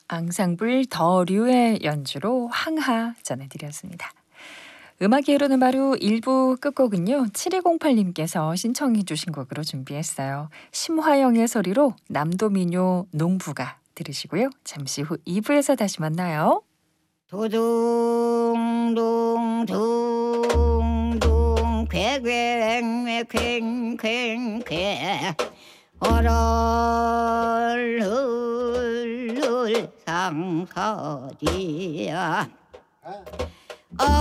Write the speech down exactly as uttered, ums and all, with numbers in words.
앙상블 더류의 연주로 황하 전해드렸습니다. 음악이 흐르는 바로 일 부 끝곡은요. 칠이공팔님께서 신청해 주신 곡으로 준비했어요. 심화영의 소리로 남도민요 농부가 들으시고요. 잠시 후 이 부에서 다시 만나요. 도둥둥둥둥 쾌쾌쾌쾌쾌 얼얼 훌훌 상서지야